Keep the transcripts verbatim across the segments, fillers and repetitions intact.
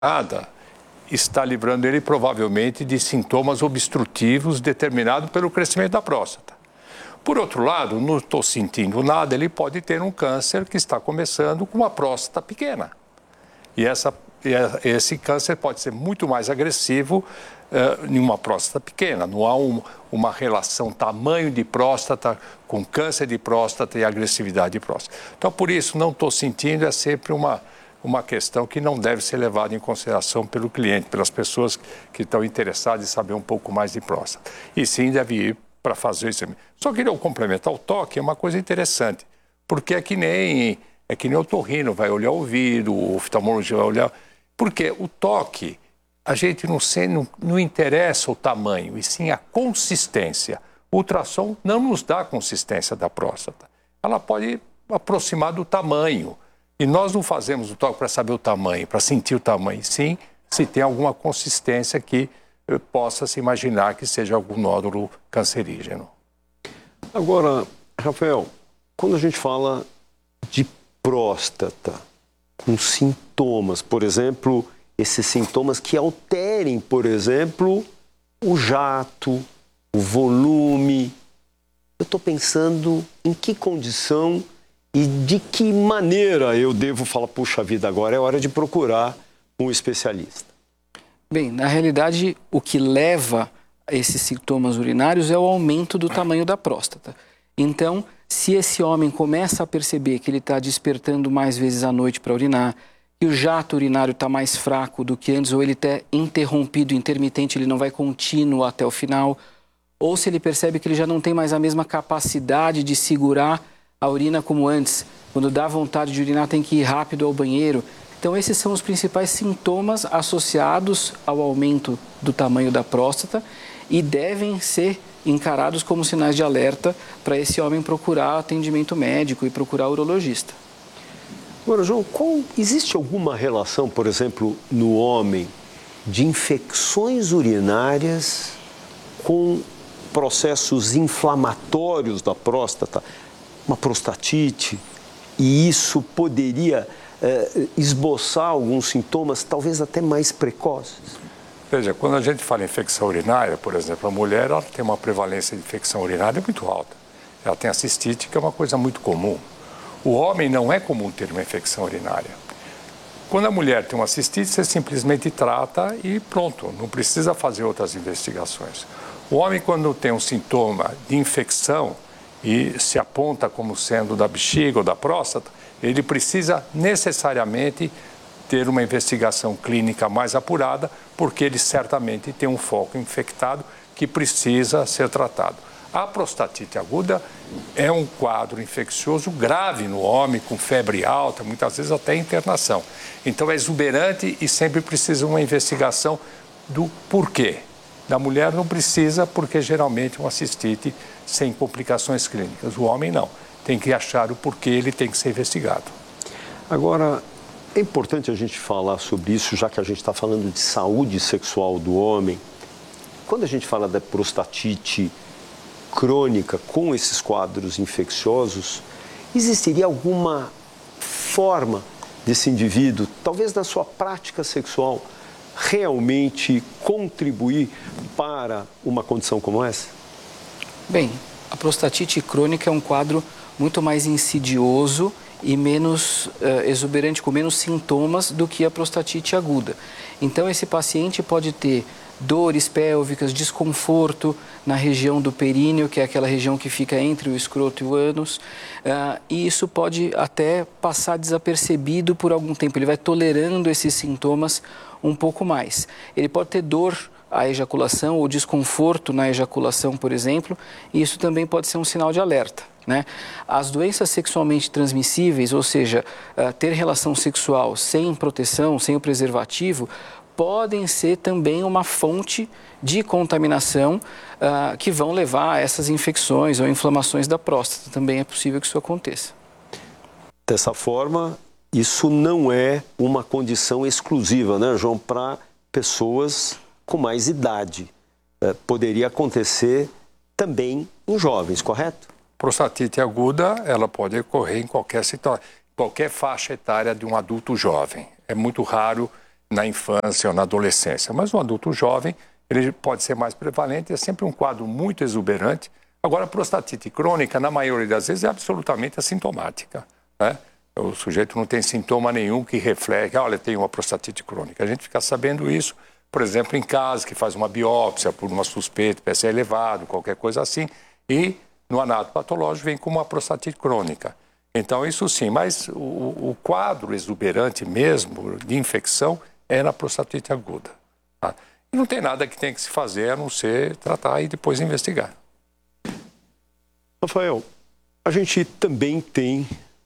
Nada está livrando ele provavelmente de sintomas obstrutivos determinados pelo crescimento da próstata. Por outro lado, não estou sentindo nada, ele pode ter um câncer que está começando com uma próstata pequena. E essa, esse câncer pode ser muito mais agressivo uh, em uma próstata pequena. Não há um, uma relação tamanho de próstata com câncer de próstata e agressividade de próstata. Então, por isso, não estou sentindo, é sempre uma... uma questão que não deve ser levada em consideração pelo cliente, pelas pessoas que estão interessadas em saber um pouco mais de próstata. E sim, deve ir para fazer isso. Só queria complementar o toque, é uma coisa interessante, porque é que nem, é que nem o otorrino vai olhar o ouvido, o oftalmologista vai olhar... Porque o toque, a gente não, sei, não, não interessa o tamanho, e sim a consistência. O ultrassom não nos dá a consistência da próstata. Ela pode aproximar do tamanho. E nós não fazemos o toque para saber o tamanho, para sentir o tamanho, sim, se tem alguma consistência que possa se imaginar que seja algum nódulo cancerígeno. Agora, Rafael, quando a gente fala de próstata, com sintomas, por exemplo, esses sintomas que alterem, por exemplo, o jato, o volume, eu estou pensando em que condição e de que maneira eu devo falar, puxa vida, agora é hora de procurar um especialista? Bem, na realidade, o que leva a esses sintomas urinários é o aumento do tamanho da próstata. Então, se esse homem começa a perceber que ele está despertando mais vezes à noite para urinar, que o jato urinário está mais fraco do que antes, ou ele está interrompido, intermitente, ele não vai contínuo até o final, ou se ele percebe que ele já não tem mais a mesma capacidade de segurar a urina como antes, quando dá vontade de urinar tem que ir rápido ao banheiro. Então esses são os principais sintomas associados ao aumento do tamanho da próstata e devem ser encarados como sinais de alerta para esse homem procurar atendimento médico e procurar urologista. Agora, João, qual, existe alguma relação, por exemplo, no homem, de infecções urinárias com processos inflamatórios da próstata? Uma prostatite, e isso poderia eh, esboçar alguns sintomas, talvez até mais precoces? Veja, quando a gente fala em infecção urinária, por exemplo, a mulher ela tem uma prevalência de infecção urinária muito alta. Ela tem a cistite, que é uma coisa muito comum. O homem não é comum ter uma infecção urinária. Quando a mulher tem uma cistite, você simplesmente trata e pronto, não precisa fazer outras investigações. O homem, quando tem um sintoma de infecção, e se aponta como sendo da bexiga ou da próstata, ele precisa necessariamente ter uma investigação clínica mais apurada, porque ele certamente tem um foco infectado que precisa ser tratado. A prostatite aguda é um quadro infeccioso grave no homem, com febre alta, muitas vezes até internação. Então é exuberante e sempre precisa uma investigação do porquê. Da mulher não precisa, porque geralmente é uma cistite sem complicações clínicas. O homem não. Tem que achar o porquê, ele tem que ser investigado. Agora, é importante a gente falar sobre isso, já que a gente está falando de saúde sexual do homem. Quando a gente fala da prostatite crônica com esses quadros infecciosos, existiria alguma forma desse indivíduo, talvez na sua prática sexual, realmente contribuir para uma condição como essa? Bem, a prostatite crônica é um quadro muito mais insidioso e menos uh, exuberante, com menos sintomas do que a prostatite aguda. Então, esse paciente pode ter dores pélvicas, desconforto na região do períneo, que é aquela região que fica entre o escroto e o ânus, uh, e isso pode até passar desapercebido por algum tempo. Ele vai tolerando esses sintomas um pouco mais. Ele pode ter dor à ejaculação ou desconforto na ejaculação, por exemplo, e isso também pode ser um sinal de alerta, né? As doenças sexualmente transmissíveis, ou seja, uh, ter relação sexual sem proteção, sem o preservativo, podem ser também uma fonte de contaminação uh, que vão levar a essas infecções ou inflamações da próstata. Também é possível que isso aconteça. Dessa forma, isso não é uma condição exclusiva, né, João, para pessoas com mais idade. É, poderia acontecer também em jovens, correto? Prostatite aguda, ela pode ocorrer em qualquer situação, qualquer faixa etária de um adulto jovem. É muito raro na infância ou na adolescência. Mas no adulto jovem, ele pode ser mais prevalente, é sempre um quadro muito exuberante. Agora, a prostatite crônica, na maioria das vezes, é absolutamente assintomática, né? O sujeito não tem sintoma nenhum que reflete, olha, tem uma prostatite crônica. A gente fica sabendo isso, por exemplo, em casa, que faz uma biópsia por uma suspeita, P S A elevado, qualquer coisa assim, e no anato patológico vem como uma prostatite crônica. Então, isso sim, mas o, o quadro exuberante mesmo de infecção é na prostatite aguda. Tá? E não tem nada que tem que se fazer a não ser tratar e depois investigar. Rafael, a gente também tem,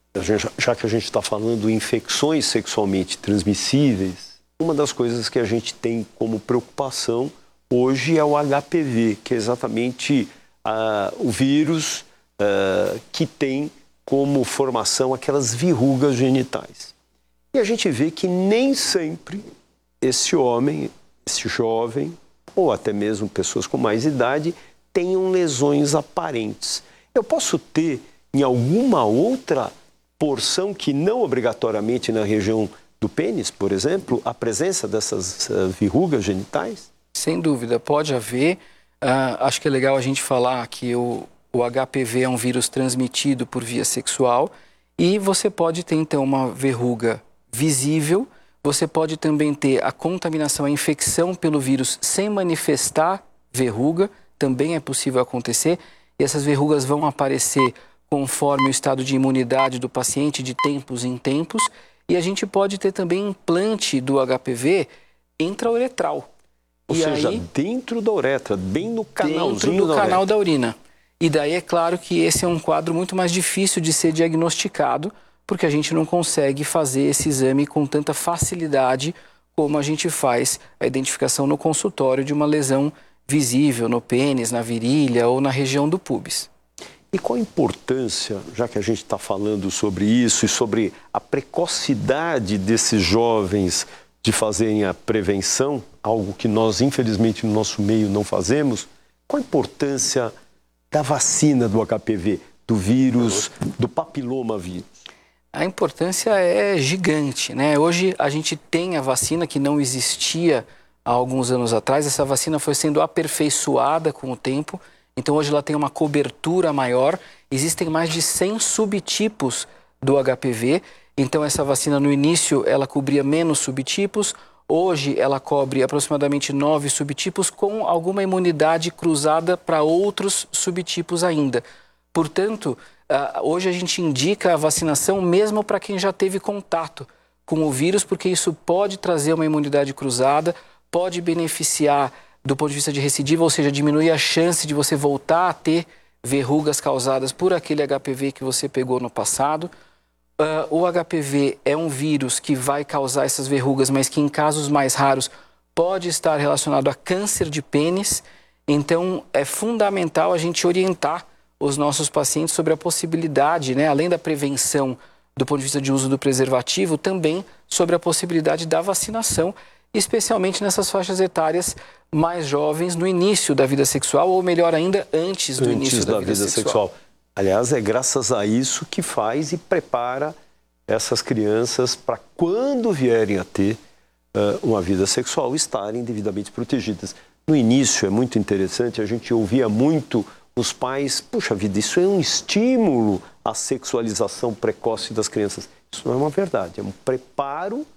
já que a gente está falando em infecções sexualmente transmissíveis, uma das coisas que a gente tem como preocupação hoje é o H P V, que é exatamente uh, o vírus uh, que tem como formação aquelas verrugas genitais. E a gente vê que nem sempre esse homem, esse jovem, ou até mesmo pessoas com mais idade, tenham lesões aparentes. Eu posso ter em alguma outra porção que não obrigatoriamente na região do pênis, por exemplo, a presença dessas uh, verrugas genitais? Sem dúvida, pode haver. Uh, acho que é legal a gente falar que o, o H P V é um vírus transmitido por via sexual e você pode ter, então, uma verruga visível. Você pode também ter a contaminação, a infecção pelo vírus sem manifestar verruga, também é possível acontecer. E essas verrugas vão aparecer conforme o estado de imunidade do paciente de tempos em tempos. E a gente pode ter também implante do H P V intrauretral. Ou e seja, aí, dentro da uretra, bem no canalzinho dentro do da canal uretra. da urina. E daí é claro que esse é um quadro muito mais difícil de ser diagnosticado, porque a gente não consegue fazer esse exame com tanta facilidade como a gente faz a identificação no consultório de uma lesão visível no pênis, na virilha ou na região do púbis. E qual a importância, já que a gente está falando sobre isso e sobre a precocidade desses jovens de fazerem a prevenção, algo que nós, infelizmente, no nosso meio não fazemos, qual a importância da vacina do H P V, do vírus, do papiloma vírus? A importância é gigante, né? Hoje a gente tem a vacina que não existia há alguns anos atrás. Essa vacina foi sendo aperfeiçoada com o tempo, então hoje ela tem uma cobertura maior. Existem mais de cem subtipos do H P V, então essa vacina no início ela cobria menos subtipos, hoje ela cobre aproximadamente nove subtipos com alguma imunidade cruzada para outros subtipos ainda. Portanto, hoje a gente indica a vacinação mesmo para quem já teve contato com o vírus, porque isso pode trazer uma imunidade cruzada, pode beneficiar do ponto de vista de recidiva, ou seja, diminuir a chance de você voltar a ter verrugas causadas por aquele H P V que você pegou no passado. Uh, o H P V é um vírus que vai causar essas verrugas, mas que em casos mais raros pode estar relacionado a câncer de pênis. Então, é fundamental a gente orientar os nossos pacientes sobre a possibilidade, né, além da prevenção do ponto de vista de uso do preservativo, também sobre a possibilidade da vacinação, especialmente nessas faixas etárias mais jovens, no início da vida sexual, ou melhor ainda, antes do antes início da, da vida, vida sexual. sexual. Aliás, é graças a isso que faz e prepara essas crianças para quando vierem a ter uh, uma vida sexual, estarem devidamente protegidas. No início é muito interessante, a gente ouvia muito os pais, puxa vida, isso é um estímulo à sexualização precoce das crianças. Isso não é uma verdade, é um preparo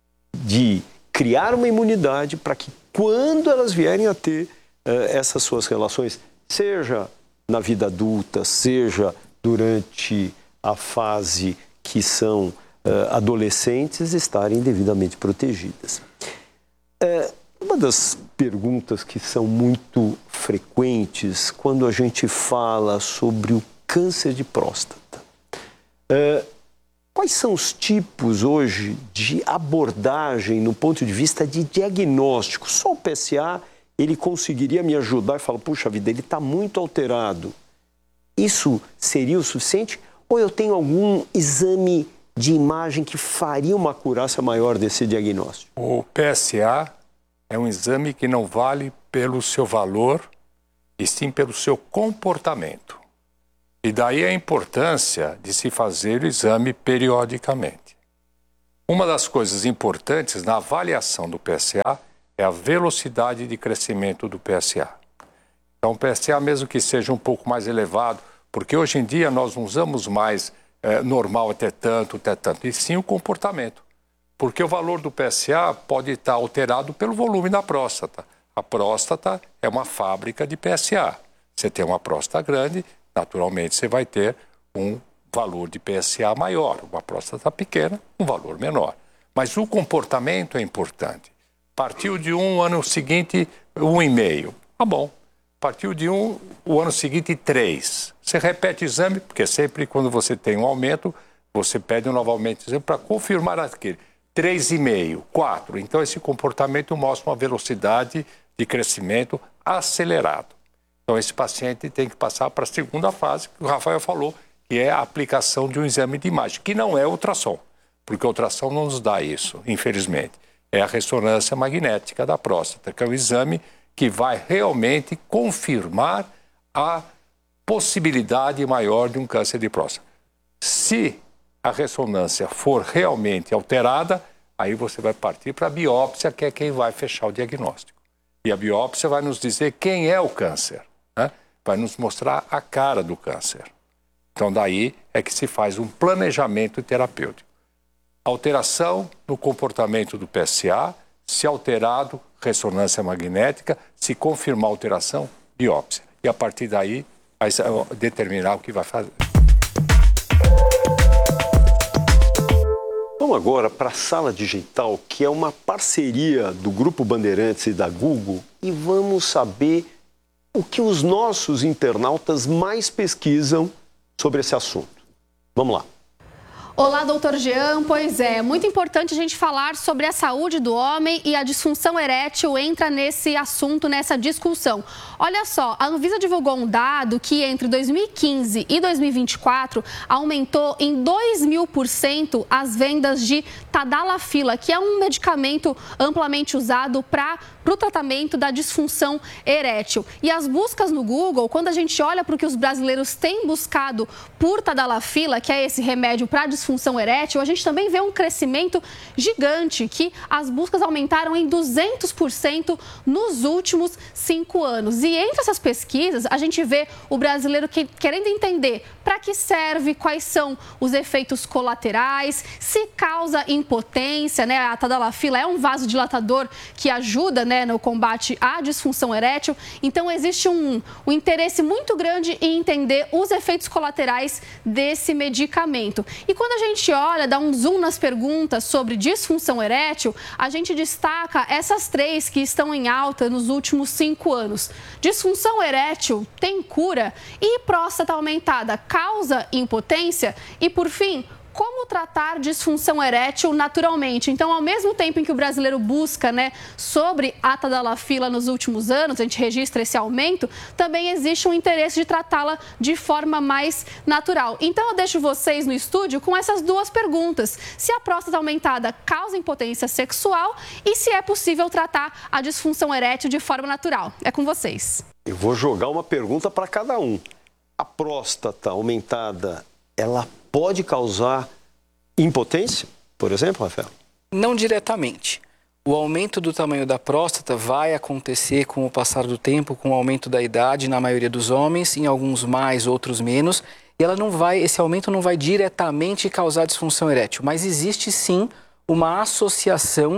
de criar uma imunidade para que quando elas vierem a ter uh, essas suas relações, seja na vida adulta, seja durante a fase que são uh, adolescentes, estarem devidamente protegidas. Uh, uma das perguntas que são muito frequentes quando a gente fala sobre o câncer de próstata. Uh, quais são os tipos hoje de abordagem no ponto de vista de diagnóstico? Só o P S A ele conseguiria me ajudar e falar, puxa vida, ele está muito alterado. Isso seria o suficiente? Ou eu tenho algum exame de imagem que faria uma acurácia maior desse diagnóstico? O P S A é um exame que não vale pelo seu valor, e sim pelo seu comportamento. E daí a importância de se fazer o exame periodicamente. Uma das coisas importantes na avaliação do P S A é a velocidade de crescimento do P S A. Então, o P S A, mesmo que seja um pouco mais elevado, porque hoje em dia nós não usamos mais é, normal até tanto, até tanto, e sim o comportamento. Porque o valor do P S A pode estar alterado pelo volume da próstata. A próstata é uma fábrica de P S A. Você tem uma próstata grande, naturalmente você vai ter um valor de P S A maior. Uma próstata pequena, um valor menor. Mas o comportamento é importante. Partiu de um, ano seguinte, um e meio. Tá bom. Partiu de um, o ano seguinte, três. Você repete o exame, porque sempre quando você tem um aumento, você pede novamente o exame para confirmar aquele. Três e meio, quatro. Então, esse comportamento mostra uma velocidade de crescimento acelerado. Então, esse paciente tem que passar para a segunda fase, que o Rafael falou, que é a aplicação de um exame de imagem, que não é ultrassom, porque o ultrassom não nos dá isso, infelizmente. É a ressonância magnética da próstata, que é o exame que vai realmente confirmar a possibilidade maior de um câncer de próstata. Se a ressonância for realmente alterada, aí você vai partir para a biópsia, que é quem vai fechar o diagnóstico. E a biópsia vai nos dizer quem é o câncer, né? Vai nos mostrar a cara do câncer. Então, daí é que se faz um planejamento terapêutico. Alteração no comportamento do P S A, se alterado, ressonância magnética, se confirmar alteração, biópsia. E a partir daí, vai determinar o que vai fazer. Vamos agora para a Sala Digital, que é uma parceria do Grupo Bandeirantes e da Google, e vamos saber o que os nossos internautas mais pesquisam sobre esse assunto. Vamos lá. Olá, doutor Jean. Pois é, muito importante a gente falar sobre a saúde do homem e a disfunção erétil entra nesse assunto, nessa discussão. Olha só, a Anvisa divulgou um dado que entre dois mil e quinze e dois mil e vinte e quatro aumentou em dois mil por cento as vendas de Tadalafila, que é um medicamento amplamente usado para o tratamento da disfunção erétil. E as buscas no Google, quando a gente olha para o que os brasileiros têm buscado por Tadalafila, que é esse remédio para disfunção erétil, a gente também vê um crescimento gigante, que as buscas aumentaram em duzentos por cento nos últimos cinco anos. E entre essas pesquisas, a gente vê o brasileiro que, querendo entender para que serve, quais são os efeitos colaterais, se causa impotência, né? A Tadalafila é um vasodilatador que ajuda, né, no combate à disfunção erétil. Então, existe um, um interesse muito grande em entender os efeitos colaterais desse medicamento. E quando a gente olha, dá um zoom nas perguntas sobre disfunção erétil, a gente destaca essas três que estão em alta nos últimos cinco anos. Disfunção erétil tem cura e próstata aumentada causa impotência? E, por fim, como tratar disfunção erétil naturalmente? Então, ao mesmo tempo em que o brasileiro busca, né, sobre a Tadalafila nos últimos anos, a gente registra esse aumento, também existe um interesse de tratá-la de forma mais natural. Então, eu deixo vocês no estúdio com essas duas perguntas. Se a próstata aumentada causa impotência sexual e se é possível tratar a disfunção erétil de forma natural. É com vocês. Eu vou jogar uma pergunta para cada um. A próstata aumentada, ela pode causar impotência, por exemplo, Rafael? Não diretamente. O aumento do tamanho da próstata vai acontecer com o passar do tempo, com o aumento da idade, na maioria dos homens, em alguns mais, outros menos. E ela não vai, esse aumento não vai diretamente causar disfunção erétil, mas existe sim uma associação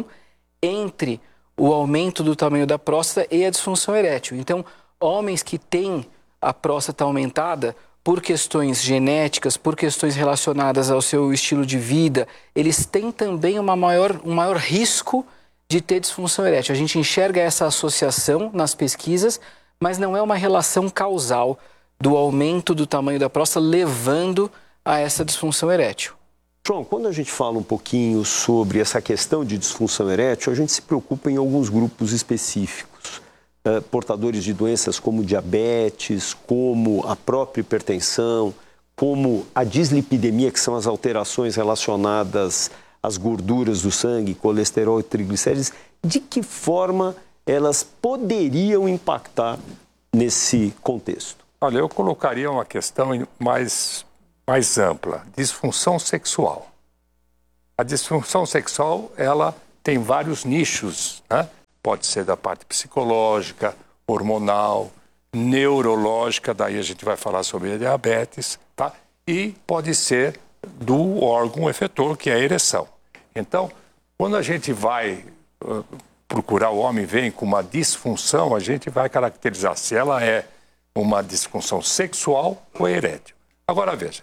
entre o aumento do tamanho da próstata e a disfunção erétil. Então, homens que têm a próstata aumentada por questões genéticas, por questões relacionadas ao seu estilo de vida, eles têm também uma maior, um maior risco de ter disfunção erétil. A gente enxerga essa associação nas pesquisas, mas não é uma relação causal do aumento do tamanho da próstata levando a essa disfunção erétil. João, quando a gente fala um pouquinho sobre essa questão de disfunção erétil, a gente se preocupa em alguns grupos específicos. Uh, portadores de doenças como diabetes, como a própria hipertensão, como a dislipidemia, que são as alterações relacionadas às gorduras do sangue, colesterol e triglicérides. De que forma elas poderiam impactar nesse contexto? Olha, eu colocaria uma questão mais, mais ampla. Disfunção sexual. A disfunção sexual, ela tem vários nichos, né? Pode ser da parte psicológica, hormonal, neurológica, daí a gente vai falar sobre a diabetes, tá? E pode ser do órgão efetor, que é a ereção. Então, quando a gente vai uh, procurar o homem, vem com uma disfunção, a gente vai caracterizar se ela é uma disfunção sexual ou erétil. Agora, veja,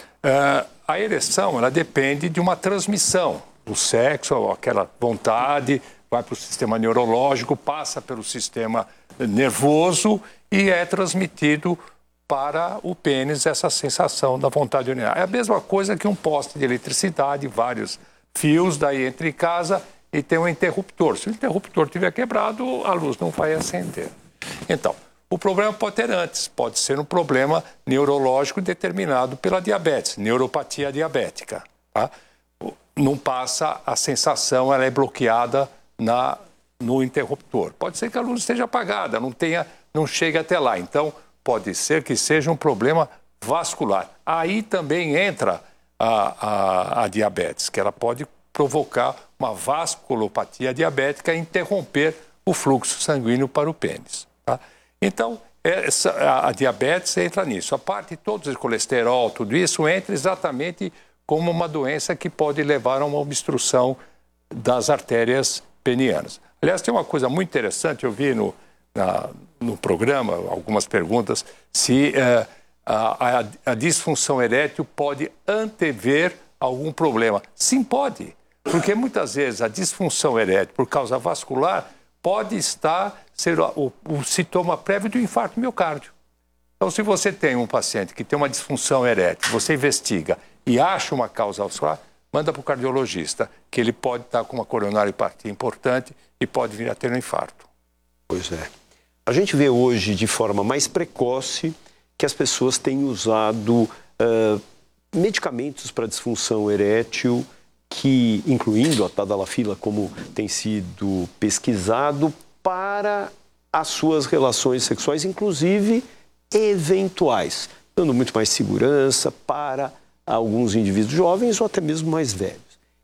uh, a ereção, ela depende de uma transmissão do sexo, aquela vontade, vai para o sistema neurológico, passa pelo sistema nervoso e é transmitido para o pênis essa sensação da vontade de urinar. É a mesma coisa que um poste de eletricidade, vários fios, daí entra em casa e tem um interruptor. Se o interruptor estiver quebrado, a luz não vai acender. Então, o problema pode ter antes, pode ser um problema neurológico determinado pela diabetes, neuropatia diabética. Tá? Não passa a sensação, ela é bloqueada na, no interruptor. Pode ser que a luz esteja apagada, não, tenha, não chegue até lá. Então, pode ser que seja um problema vascular. Aí também entra a, a, a diabetes, que ela pode provocar uma vasculopatia diabética e interromper o fluxo sanguíneo para o pênis. Tá? Então, essa, a, a diabetes entra nisso. A parte toda de colesterol, tudo isso, entra exatamente como uma doença que pode levar a uma obstrução das artérias penianas. Aliás, tem uma coisa muito interessante, eu vi no, na, no programa, algumas perguntas, se uh, a, a, a disfunção erétil pode antever algum problema. Sim, pode, porque muitas vezes a disfunção erétil, por causa vascular, pode estar ser o, o sintoma prévio do infarto do miocárdio. Então, se você tem um paciente que tem uma disfunção erétil, você investiga e acha uma causa vascular, manda para o cardiologista, que ele pode estar com uma coronariopatia importante e pode vir a ter um infarto. Pois é. A gente vê hoje, de forma mais precoce, que as pessoas têm usado uh, medicamentos para disfunção erétil, que, incluindo a tadalafila, como tem sido pesquisado, para as suas relações sexuais, inclusive eventuais, dando muito mais segurança para alguns indivíduos jovens ou até mesmo mais velhos.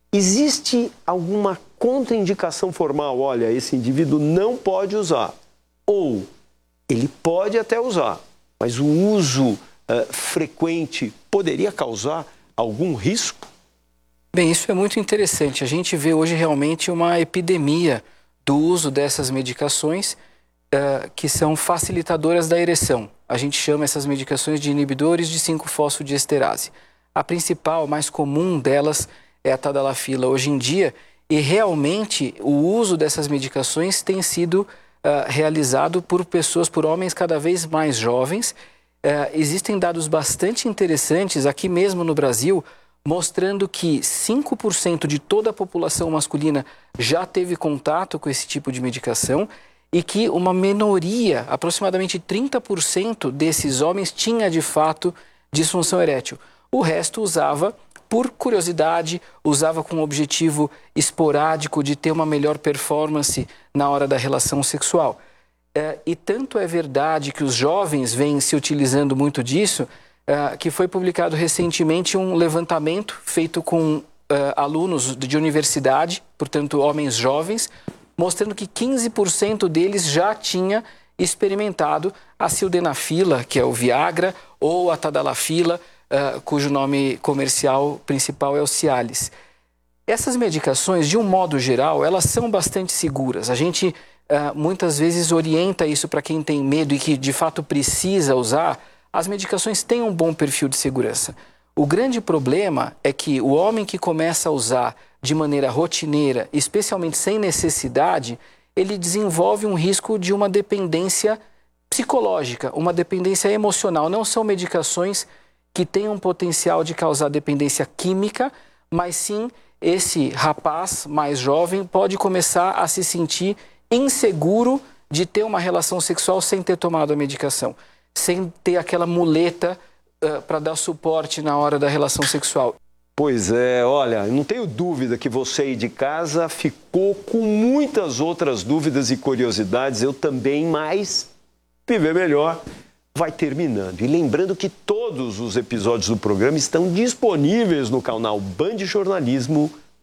Existe alguma contraindicação formal? Olha, esse indivíduo não pode usar. Ou ele pode até usar, mas o uso uh, frequente poderia causar algum risco? Bem, isso é muito interessante. A gente vê hoje realmente uma epidemia do uso dessas medicações uh, que são facilitadoras da ereção. A gente chama essas medicações de inibidores de cinco fosfodiesterase. A principal, mais comum delas é a tadalafila hoje em dia, e realmente o uso dessas medicações tem sido uh, realizado por pessoas, por homens cada vez mais jovens. Uh, existem dados bastante interessantes aqui mesmo no Brasil, mostrando que cinco por cento de toda a população masculina já teve contato com esse tipo de medicação e que uma minoria, aproximadamente trinta por cento desses homens, tinha de fato disfunção erétil. O resto usava por curiosidade, usava com o objetivo esporádico de ter uma melhor performance na hora da relação sexual. É, e tanto é verdade que os jovens vêm se utilizando muito disso, é, que foi publicado recentemente um levantamento feito com é, alunos de universidade, portanto homens jovens, mostrando que quinze por cento deles já tinha experimentado a sildenafila, que é o Viagra, ou a tadalafila, Uh, cujo nome comercial principal é o Cialis. Essas medicações, de um modo geral, elas são bastante seguras. A gente uh, muitas vezes orienta isso para quem tem medo e que de fato precisa usar. As medicações têm um bom perfil de segurança. O grande problema é que o homem que começa a usar de maneira rotineira, especialmente sem necessidade, ele desenvolve um risco de uma dependência psicológica, uma dependência emocional. Não são medicações que tem um potencial de causar dependência química, mas sim esse rapaz mais jovem pode começar a se sentir inseguro de ter uma relação sexual sem ter tomado a medicação, sem ter aquela muleta uh, para dar suporte na hora da relação sexual. Pois é, olha, não tenho dúvida que você aí de casa ficou com muitas outras dúvidas e curiosidades, eu também, mas viver melhor vai terminando. E lembrando que todos os episódios do programa estão disponíveis no canal Band Jornalismo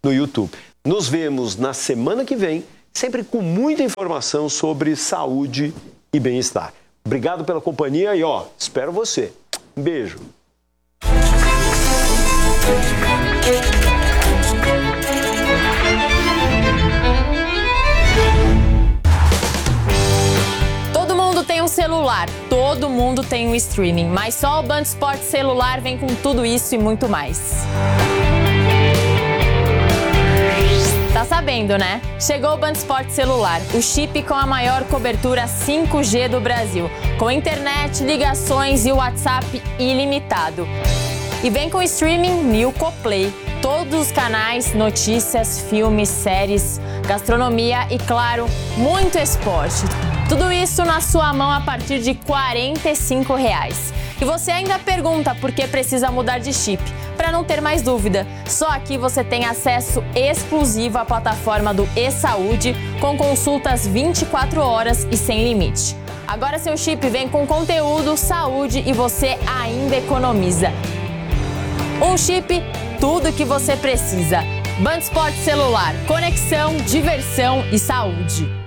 no YouTube. Nos vemos na semana que vem, sempre com muita informação sobre saúde e bem-estar. Obrigado pela companhia e, ó, espero você. Um beijo. Todo mundo tem um celular, todo mundo tem um streaming, mas só o Band Esportes Celular vem com tudo isso e muito mais. Tá sabendo, né? Chegou o Band Esportes Celular, o chip com a maior cobertura cinco G do Brasil, com internet, ligações e WhatsApp ilimitado. E vem com streaming Milko Play, todos os canais, notícias, filmes, séries, gastronomia e, claro, muito esporte. Tudo isso na sua mão a partir de quarenta e cinco reais. E você ainda pergunta por que precisa mudar de chip. Para não ter mais dúvida, só aqui você tem acesso exclusivo à plataforma do eSaúde, com consultas vinte e quatro horas e sem limite. Agora seu chip vem com conteúdo, saúde e você ainda economiza. Um chip, tudo que você precisa. Band Esportes Celular, conexão, diversão e saúde.